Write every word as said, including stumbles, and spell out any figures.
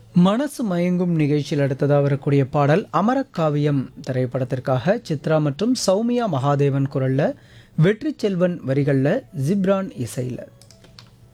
மனசு மயங்கும் நிகழ்ச்சியில் அடுத்ததாக வரக்கூடிய பாடல் அமரக்காவியம் திரைப்படத்திற்காக சித்ரா மற்றும் சௌமியா மகாதேவன் குரல்ல வெற்றி செல்வன் வரிகளில் ஜிப்ரான் இசையில்